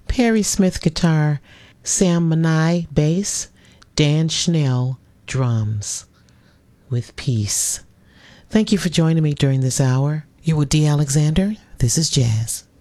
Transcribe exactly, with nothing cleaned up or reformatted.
Perry Smith guitar, Sam Manai bass, Dan Schnell drums. With peace. Thank you for joining me during this hour. You were D. Alexander. This is Jazz.